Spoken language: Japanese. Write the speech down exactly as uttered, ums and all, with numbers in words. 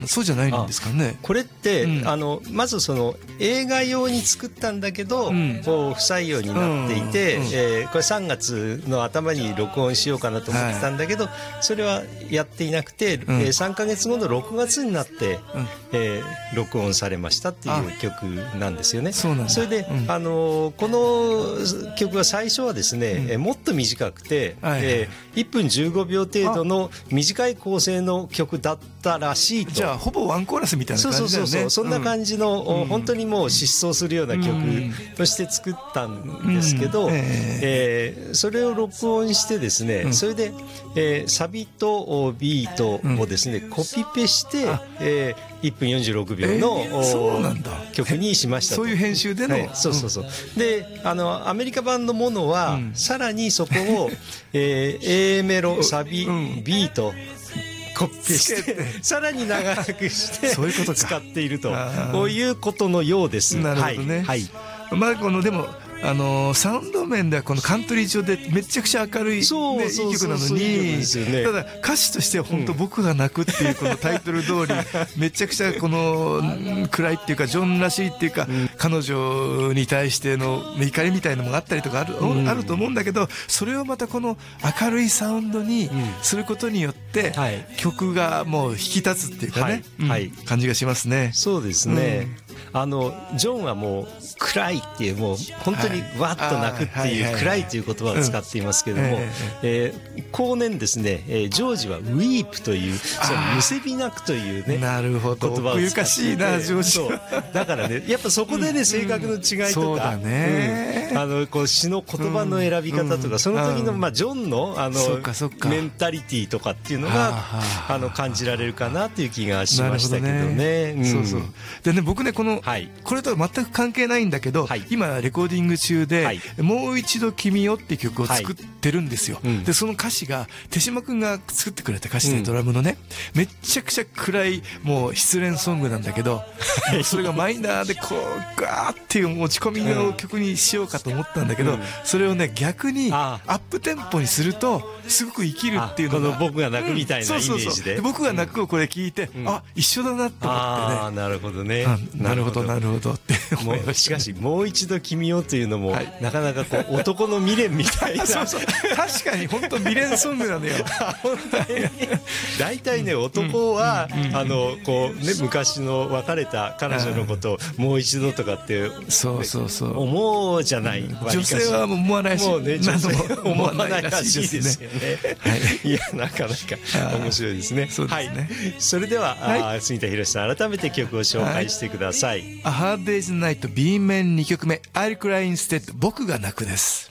そうじゃないんですかね。 これって、 うん、 あのまずその映画用に作ったんだけど、うん、こう不採用になっていて、うんうん、えー、これさんがつの頭に録音しようかなと思ってたんだけど、はい、それはやっていなくて、うん、えー、さんかげつごのろくがつになって、うん、えー、録音されましたっていう曲なんですよね。 そうなんだ。 それで、うん、あのー、この曲は最初はですね、うん、えー、もっと短くて、はい、えー、いっぷんじゅうごびょう程度の短い構成の曲だったらしいと。 じゃあほぼワンコーラスみたいな感じだよね。 そうそうそうそう、そんな感じの、うん、本当にもう疾走するような曲として作ったんですけど、うん、えーえー、それを録音してですね、うん、それで、えー、サビとビートをですね、うん、コピペして、えー、いっぷんよんじゅうろくびょうの、えー、そうなんだ曲にしましたと。 そういう編集での、はい、 そうそうそう、うん、であのアメリカ版のものは、うん、さらにそこを、えー、A メロサビ、うん、ビートコピペしてさらに長くしてそういうこと使っているということのようです。 なるほどね、はい、まあこのでもあのー、サウンド面ではこのカントリー調でめちゃくちゃ明るい、ね、いい曲なのに、ね、ただ歌詞としては本当僕が泣くっていうこのタイトル通り、うん、めちゃくちゃこの暗いっていうかジョンらしいっていうか、うん、彼女に対しての怒りみたいなのもあったりとかある、うん、あると思うんだけど、それをまたこの明るいサウンドにすることによって、うん、はい、曲がもう引き立つっていうかね、はいはい、うん、感じがしますね。 そうですね、うん、あのジョンはもう暗いっていう、もう本当にわっと泣くっていう暗いという言葉を使っていますけども、えー、後年ですね、えー、ジョージはウィープというそのむせび泣くというね、 なるほど、 言葉を使っていて、 奥ゆかしいなジョージ。 そうだからね、やっぱそこでね、性格の違いとか、 そうだね、 うん、あのこう詩の言葉の選び方とか、その時のまあジョンのあのメンタリティとかっていうのがあの感じられるかなという気がしましたけどね。そうそう。でね、僕ねこの、はい、これとは全く関係ないんだけど、はい、今レコーディング中で、はい、もう一度君よっていう曲を作ってるんですよ、はい、うん、でその歌詞が手島君が作ってくれた歌詞で、うん、ドラムのね、めっちゃくちゃ暗いもう失恋ソングなんだけどそれがマイナーでこうガーっていう持ち込みの曲にしようかと思ったんだけど、うん、それをね逆にアップテンポにするとすごく生きるっていうのが、 この僕が泣くみたいなイメージで、うん、そうそうそう、で僕が泣くをこれ聞いて、うん、あ一緒だなって思ってね、 あなるほどね、 なるほどなるほどって思いました。 しかしもう一度君よというのも、はい、なかなかこう男の未練みたいなそうそう、確かに本当未練ソングなのよ本当に大体ね、男は、うん、あのこうね、昔の別れた彼女のことをもう一度とかって、 そうそうそう思うじゃない、 女性は思わないし、 もうね、女性は思わないらしいですよね。はい、いやなかなか面白いですね。 そうですね、はい、 それでは、はい、杉田博さん改めて曲を紹介してください。 はい、A Hard Day's Night ビー 面にきょくめ I'll Cry Instead 僕が泣くです。